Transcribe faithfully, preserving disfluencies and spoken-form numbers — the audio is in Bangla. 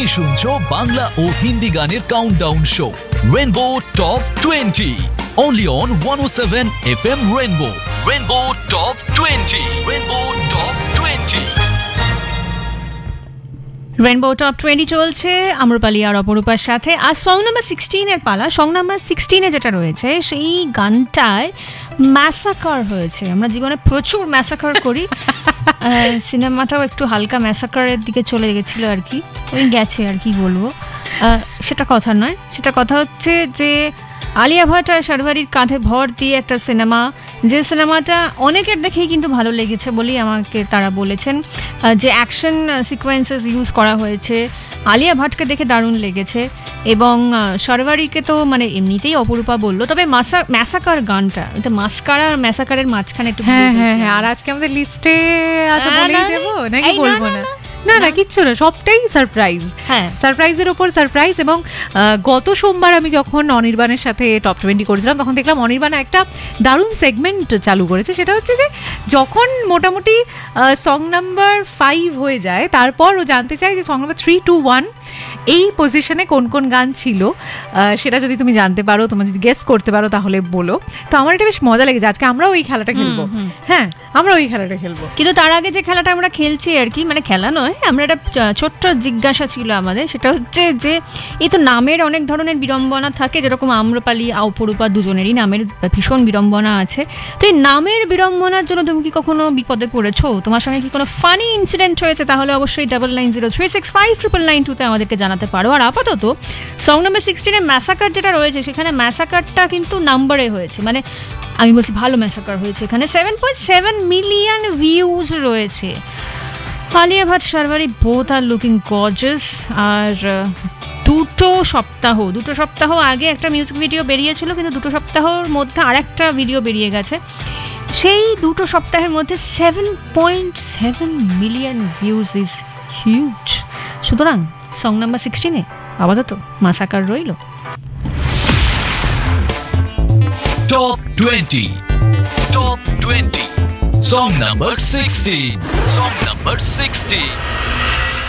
শুনছো বাংলা ও হিন্দি গানের countdown show rainbow top twenty only on one oh seven F M Rainbow. Rainbow Top twenty. Rainbow Top twenty. Rainbow top twenty চলছে আম্রপালি আর অপরূপার সাথে। আর সং নাম্বার সিক্সটিন এর পালা। সং নাম্বার সিক্সটিনে যেটা রয়েছে সেই গানটায় ম্যাসাকার হয়েছে। আমরা জীবনে প্রচুর ম্যাসাকার করি, সিনেমাটাও একটু হালকা ম্যাসাকারের দিকে চলে গেছিল আর কি, ওই গেছে আর কি বলবো, সেটা কথা নয়। সেটা কথা হচ্ছে যে আলিয়া ভাট আর শারভারির কাঁধে ভর দিয়ে একটা সিনেমা, যে সিনেমাটা অনেকের দেখেই কিন্তু ভালো লেগেছে বলেই আমাকে তারা বলেছেন। যে অ্যাকশন সিকোয়েন্সেস ইউজ করা হয়েছে আলিয়া ভাটকে দেখে দারুণ লেগেছে, এবং শারভারিকে তো মানে এমনিতেই অপরূপা বললো। তবে মাসা ম্যাসাকার গানটা, এটা মাস্কারা আর ম্যাসাকারের মাঝখানে একটু। হ্যাঁ হ্যাঁ হ্যাঁ। আর আজকে আমাদের লিস্টে আছে বলেই দেবো নাকি বলবো না? না না কিচ্ছু না, সবটাই সারপ্রাইজ। হ্যাঁ, সারপ্রাইজের ওপর সারপ্রাইজ। এবং গত সোমবার আমি যখন অনির্বাণের সাথে টপ টোয়েন্টি করেছিলাম তখন দেখলাম অনির্বাণ একটা দারুণ সেগমেন্ট চালু করেছে। সেটা হচ্ছে যে যখন মোটামুটি সং নাম্বার ফাইভ হয়ে যায় তারপর ও জানতে চায় যে song number three two one এই পজিশনে কোন কোন গান ছিল, সেটা যদি তুমি জানতে পারো, তোমার যদি গেস করতে পারো তাহলে বলো। তো আমার এটা বেশ মজা লেগেছে, আজকে আমরাও এই খেলাটা খেলবো। হ্যাঁ, আমরা ওই খেলাটা খেলবো। কিন্তু তার আগে যে খেলাটা আমরা খেলছি আর কি, মানে খেলা নয়, আমরা একটা ছোট্ট জিজ্ঞাসা ছিল আমাদের। সেটা হচ্ছে যে এই তো নামের অনেক ধরনের বিড়ম্বনা থাকে, যেরকম আম্রপালি অপরূপা দুজনেরই নামের ভীষণ বিড়ম্বনা আছে। তো এই নামের বিড়ম্বনার জন্য তুমি কি কখনো বিপদে পড়েছো? তোমার সঙ্গে কি কোনো ফানি ইনসিডেন্ট হয়েছে? তাহলে অবশ্যই double nine zero three six five triple nine টুতে আমাদেরকে জানাতে পারো। আর আপাতত সং নাম্বার সিক্সটিনে ম্যাসাকার যেটা রয়েছে, সেখানে ম্যাসাকারটা কিন্তু নাম্বারে হয়েছে, মানে আমি বলছি ভালো ম্যাসাকার হয়েছে। এখানে seven point seven million views রয়েছে। Alia Bhatt শারভারি both are looking gorgeous. আর দুটো সপ্তাহ দুটো সপ্তাহ আগে একটা মিউজিক ভিডিও বেরিয়েছিল, কিন্তু দুটো সপ্তাহর মধ্যে আর একটা ভিডিও বেরিয়ে গেছে। সেই দুটো সপ্তাহের মধ্যে seven point seven million views is huge. সুতরাং সং নাম্বার সিক্সটিনে আপাতত মাসাকার রইল। Top twenty. Top twenty. Song number sixteen. Song number sixteen.